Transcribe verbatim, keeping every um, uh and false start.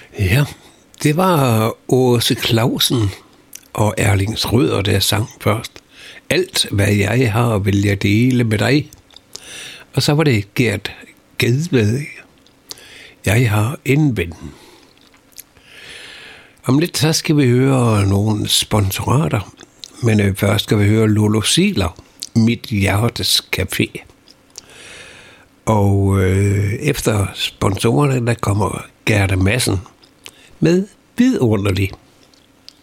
Ja, det var Åse Clausen og Erling Schrøder, der sang først. Alt, hvad jeg har, vil jeg dele med dig. Og så var det Gert Gedved. Jeg har en ven. Om lidt så skal vi høre nogle sponsorater, men først skal vi høre Lolo Ziegler, Mit Hjertes Café. Og øh, efter sponsorerne, der kommer Gerda Madsen med Vidunderlig.